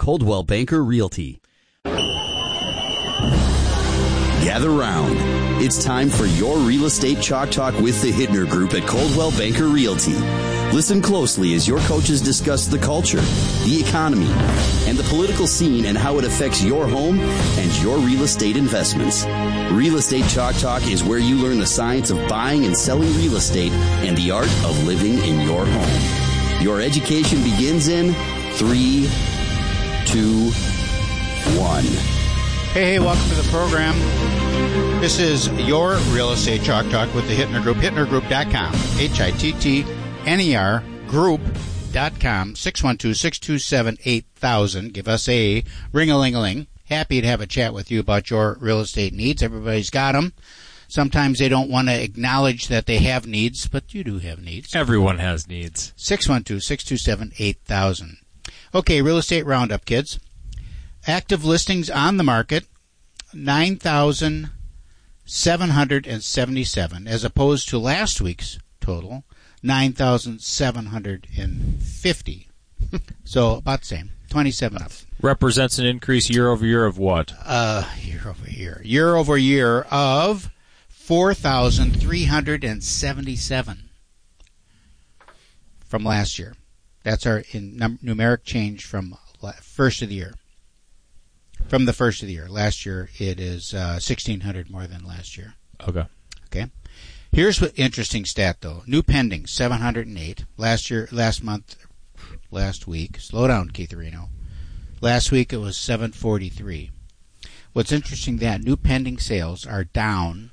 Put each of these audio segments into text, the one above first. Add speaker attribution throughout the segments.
Speaker 1: Coldwell Banker Realty. Gather round. It's time for your Real Estate Chalk Talk with the Hittner Group at Coldwell Banker Realty. Listen closely as your coaches discuss the culture, the economy, and the political scene and how it affects your home and your real estate investments. Real Estate Chalk Talk is where you learn the science of buying and selling real estate and the art of living in your home. Your education begins in 3, 2, 1.
Speaker 2: Hey, welcome to the program. This is your Real Estate Chalk Talk with the Hittner Group, HittnerGroup.com, HITTNER Group.com, 612-627-8000. Give us a ring-a-ling-a-ling. Happy to have a chat with you about your real estate needs. Everybody's got them. Sometimes they don't want to acknowledge that they have needs, but you do have needs.
Speaker 3: Everyone has needs.
Speaker 2: 612-627-8000. Okay, Real Estate Roundup, kids. Active listings on the market, 9,777, as opposed to last week's total, 9,750. So about the same, 27 up.
Speaker 3: Represents an increase year over year of what?
Speaker 2: Year over year of 4,377 from last year. That's our numeric change from first of the year. From the first of the year. Last year, it is 1,600 more than last year.
Speaker 3: Okay.
Speaker 2: Here's what interesting stat, though. New pendings, 708. Last week, slow down, Keith Reno. Last week, it was 743. What's interesting that new pending sales are down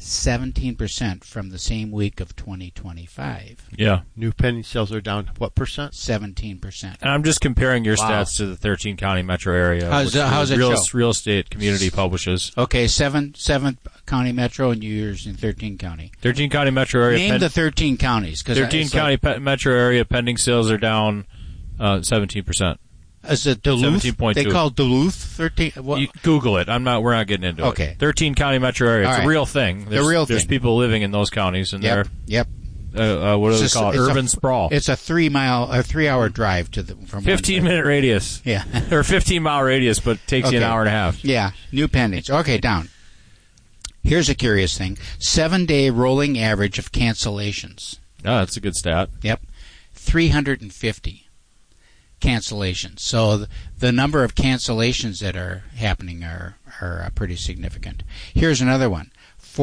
Speaker 2: 17% from the same week of 2025.
Speaker 4: Yeah. New pending sales are down what percent?
Speaker 2: 17%.
Speaker 3: And I'm just comparing your stats to the 13 county metro area.
Speaker 2: How's it show?
Speaker 3: Real Estate Community publishes.
Speaker 2: Okay, 7 county metro and yours in 13 county.
Speaker 3: 13 county metro area.
Speaker 2: Name the 13 counties.
Speaker 3: 13 county metro area pending sales are down 17%.
Speaker 2: Is it Duluth?
Speaker 3: 17.2.
Speaker 2: They call Duluth 13.
Speaker 3: You Google it. We're not getting into it.
Speaker 2: Okay.
Speaker 3: 13 county metro area. It's a real thing. There's people living in those counties, and
Speaker 2: Yep.
Speaker 3: what do they call it? Urban sprawl.
Speaker 2: It's a 3-hour drive from
Speaker 3: 15-minute radius.
Speaker 2: Yeah.
Speaker 3: Or 15-mile radius, but takes you an hour and a half.
Speaker 2: Yeah. New pendings. Okay, down. Here's a curious thing. 7-day rolling average of cancellations.
Speaker 3: Oh, that's a good stat.
Speaker 2: Yep. 350 cancellations. So the number of cancellations that are happening are pretty significant. Here's another one.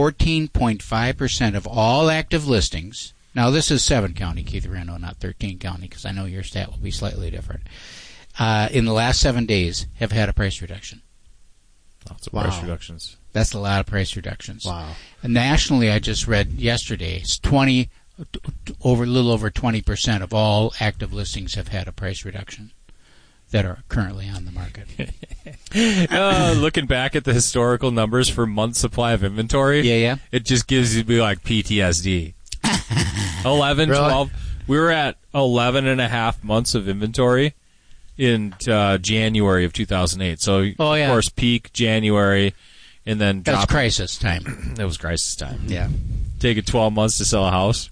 Speaker 2: 14.5% of all active listings. Now, this is 7 county, Keith Reno, not 13 county, because I know your stat will be slightly different. In the last 7 days have had a price reduction.
Speaker 3: Lots of price reductions.
Speaker 2: That's a lot of price reductions.
Speaker 4: Wow.
Speaker 2: And nationally, I just read yesterday, it's a little over 20% of all active listings have had a price reduction that are currently on the market.
Speaker 3: Looking back at the historical numbers for month's supply of inventory, it just gives you like PTSD. 11, really? 12. We were at 11 and a half months of inventory in January of 2008. So, of course, peak January, and then
Speaker 2: that's crisis time.
Speaker 3: It was crisis time.
Speaker 2: Yeah.
Speaker 3: Take it 12 months to sell a house.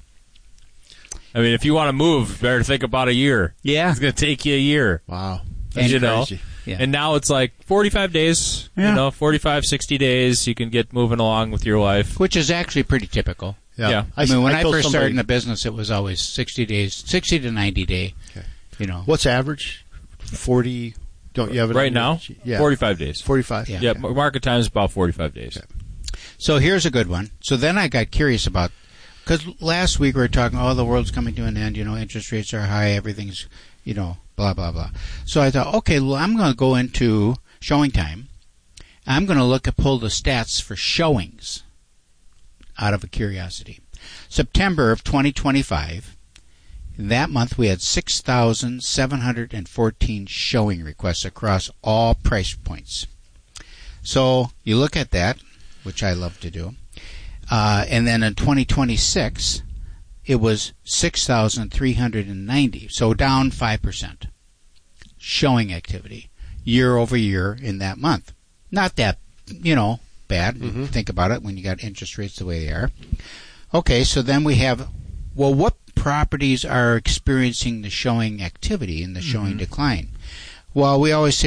Speaker 3: I mean, if you want to move, you better think about a year.
Speaker 2: Yeah.
Speaker 3: It's going to take you a year.
Speaker 4: Wow.
Speaker 3: That's
Speaker 4: crazy.
Speaker 3: Yeah. And now it's like 45 days, 45, 60 days, you can get moving along with your life.
Speaker 2: Which is actually pretty typical.
Speaker 3: Yeah.
Speaker 2: I mean, when I first started in the business, it was always 60 days, 60 to 90 day.
Speaker 4: Okay.
Speaker 2: What's
Speaker 4: average? 40. Don't you have it
Speaker 3: right now?
Speaker 4: Yeah.
Speaker 3: 45 days.
Speaker 4: 45.
Speaker 3: Yeah. Market time is about 45 days.
Speaker 4: Okay.
Speaker 2: So here's a good one. So then I got curious about, because last week we were talking, the world's coming to an end, interest rates are high, everything's, blah, blah, blah. So I thought, okay, well, I'm going to go into showing time. I'm going to pull the stats for showings out of a curiosity. September of 2025, in that month we had 6,714 showing requests across all price points. So you look at that, which I love to do. And then in 2026, it was 6,390, so down 5%. Showing activity year over year in that month. Not that, bad. Mm-hmm. Think about it when you got interest rates the way they are. Okay, so then we have, what properties are experiencing the showing activity and the showing decline? Well, we always say